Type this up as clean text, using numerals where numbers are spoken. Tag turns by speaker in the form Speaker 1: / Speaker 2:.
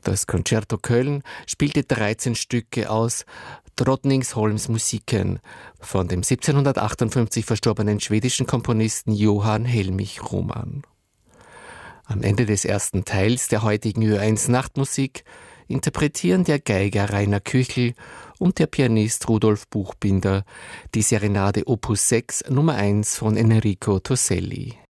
Speaker 1: Das Concerto Köln spielte 13 Stücke aus Drottningholms Musiken von dem 1758 verstorbenen schwedischen Komponisten Johann Helmich Roman. Am Ende des ersten Teils der heutigen Ö1 Nachtmusik interpretieren der Geiger Rainer Küchel und der Pianist Rudolf Buchbinder die Serenade Opus 6 Nummer 1 von Enrico Toselli.